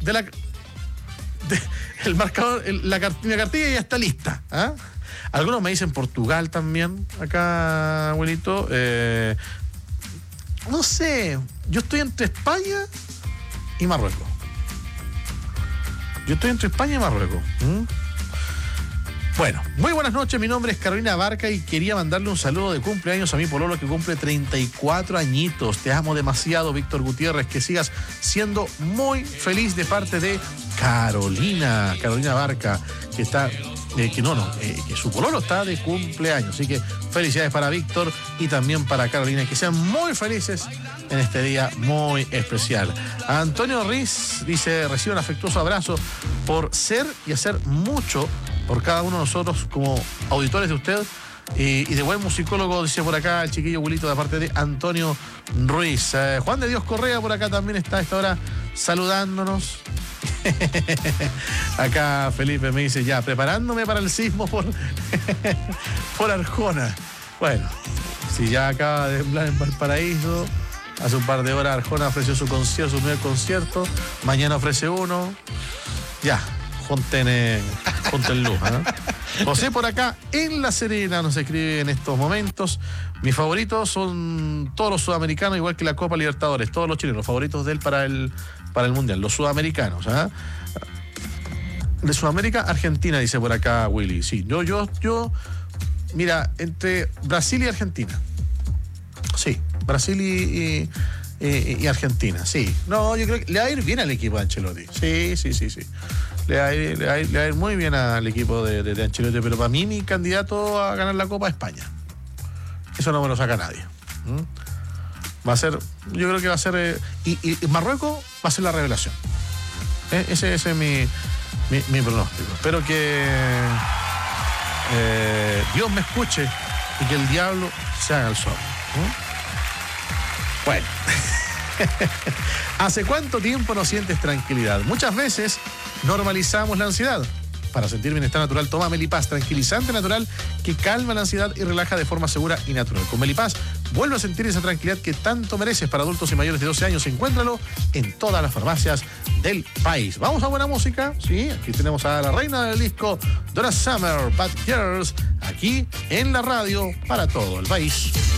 el marcador, mi cartilla ya está lista. ¿Ah? Algunos me dicen Portugal también, acá, abuelito. No sé, yo estoy entre España y Marruecos. Bueno, muy buenas noches, mi nombre es Carolina Barca y quería mandarle un saludo de cumpleaños a mi pololo que cumple 34 añitos. Te amo demasiado, Víctor Gutiérrez, que sigas siendo muy feliz de parte de Carolina Barca, que está, que su pololo está de cumpleaños. Así que felicidades para Víctor y también para Carolina, que sean muy felices en este día muy especial. Antonio Riz dice, recibe un afectuoso abrazo por ser y hacer mucho por cada uno de nosotros como auditores de usted y de buen musicólogo, dice por acá el chiquillo Wilito de parte de Antonio Ruiz. Juan de Dios Correa por acá también está a esta hora saludándonos. Acá Felipe me dice, ya, preparándome para el sismo por Arjona. Bueno, si ya acaba de temblar en Valparaíso, hace un par de horas Arjona ofreció su primer concierto, mañana ofrece uno, ya. Ponte luz, ¿eh? José por acá en La Serena nos escribe en estos momentos. Mis favoritos son todos los sudamericanos, igual que la Copa Libertadores, todos los chilenos, favoritos de él para el Mundial, los sudamericanos, ¿eh? De Sudamérica, Argentina, dice por acá Willy. Sí, yo, mira, entre Brasil y Argentina. Sí, Brasil y Argentina, sí. No, yo creo que le va a ir bien al equipo de Ancelotti. Sí. Le va a ir muy bien al equipo de Ancelotti, pero para mí mi candidato a ganar la Copa es España. Eso no me lo saca nadie. Va a ser, yo creo que va a ser, y Marruecos va a ser la revelación. Ese es mi pronóstico. Espero que Dios me escuche y que el diablo se haga el suave. Bueno. ¿Hace cuánto tiempo no sientes tranquilidad? Muchas veces normalizamos la ansiedad. Para sentir bienestar natural, toma Melipaz, tranquilizante natural que calma la ansiedad y relaja de forma segura y natural. Con Melipaz, vuelve a sentir esa tranquilidad que tanto mereces. Para adultos y mayores de 12 años, encuéntralo en todas las farmacias del país. Vamos a buena música. Sí, aquí tenemos a la reina del disco, Donna Summer, Bad Girls, aquí en la radio para todo el país.